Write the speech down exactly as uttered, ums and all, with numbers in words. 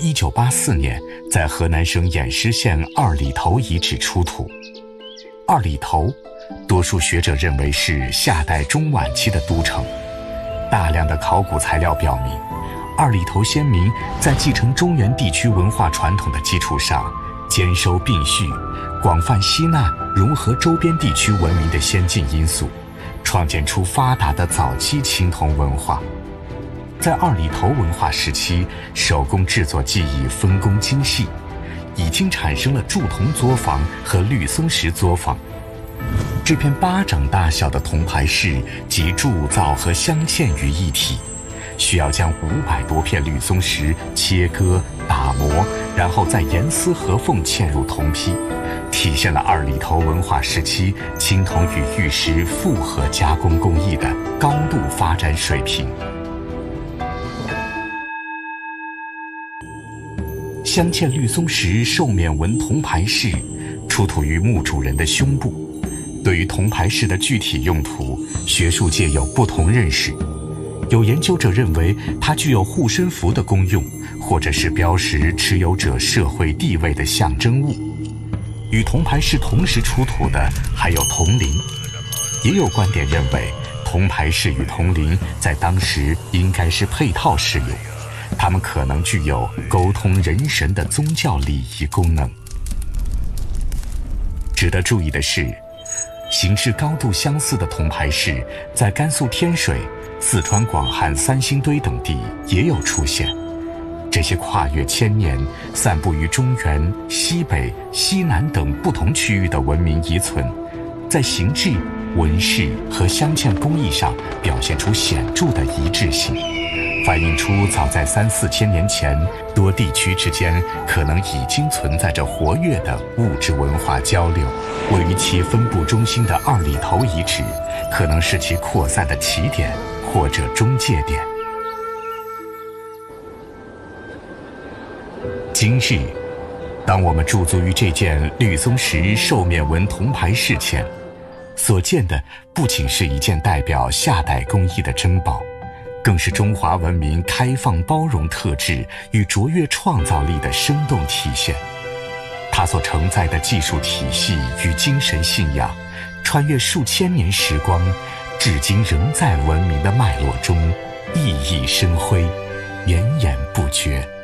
一九八四年在河南省偃师县二里头遗址出土。二里头，多数学者认为是夏代中晚期的都城。大量的考古材料表明，二里头先民在继承中原地区文化传统的基础上，兼收并蓄，广泛吸纳融合周边地区文明的先进因素，创建出发达的早期青铜文化。在二里头文化时期，手工制作技艺分工精细，已经产生了铸铜作坊和绿松石作坊。这片巴掌大小的铜牌饰集铸造和镶嵌于一体，需要将五百多片绿松石切割打磨，然后再严丝合缝嵌入铜坯，体现了二里头文化时期青铜与玉石复合加工工艺的高度发展水平。镶嵌绿松石兽面纹铜牌饰出土于墓主人的胸部。对于铜牌饰的具体用途，学术界有不同认识。有研究者认为它具有护身符的功用，或者是标识持有者社会地位的象征物。与铜牌饰同时出土的还有铜铃。也有观点认为，铜牌饰与铜铃在当时应该是配套使用，它们可能具有沟通人神的宗教礼仪功能。值得注意的是，形式高度相似的铜牌饰在甘肃天水、四川广汉三星堆等地也有出现。这些跨越千年、散布于中原、西北、西南等不同区域的文明遗存，在形制、纹饰和镶嵌工艺上表现出显著的一致性，反映出早在三四千年前，多地区之间可能已经存在着活跃的物质文化交流。位于其分布中心的二里头遗址，可能是其扩散的起点或者中介点。今日，当我们驻足于这件绿松石兽面纹铜牌饰前，所见的不仅是一件代表夏代工艺的珍宝，更是中华文明开放包容特质与卓越创造力的生动体现。它所承载的技术体系与精神信仰，穿越数千年时光，至今仍在文明的脉络中熠熠生辉，源源不绝。